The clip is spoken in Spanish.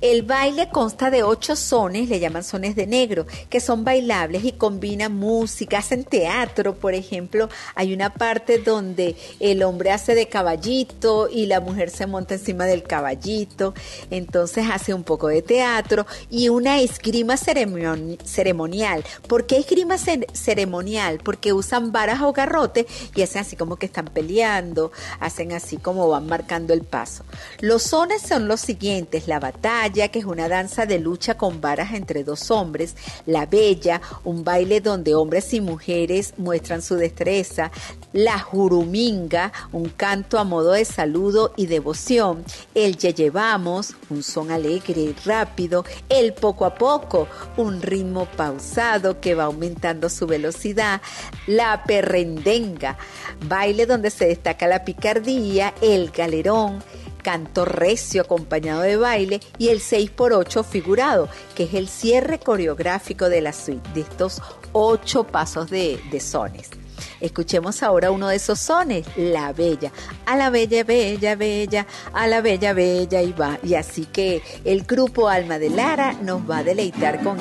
El baile consta de 8 sones, le llaman sones de negro, que son bailables y combinan música, hacen teatro. Por ejemplo, hay una parte donde el hombre hace de caballito y la mujer se monta encima del caballito, entonces hace un poco de teatro y una esgrima ceremonial. ¿Por qué esgrima ceremonial? Porque usan varas o garrotes y hacen así como que están peleando, hacen así como van marcando el paso. Los sones son los siguientes: la batalla, que es una danza de lucha con varas entre 2 hombres; la bella, un baile donde hombres y mujeres muestran su destreza; la juruminga, un canto a modo de saludo y devoción; el ya llevamos, un son alegre y rápido; el poco a poco, un ritmo pausado que va aumentando su velocidad; la perrendenga, baile donde se destaca la picardía; el galerón, canto recio acompañado de baile; y el 6x8 figurado, que es el cierre coreográfico de la suite, de estos 8 pasos de sones. Escuchemos ahora uno de esos sones, la bella. A la bella, bella, bella, a la bella, bella, y va. Y así que el grupo Alma de Lara nos va a deleitar con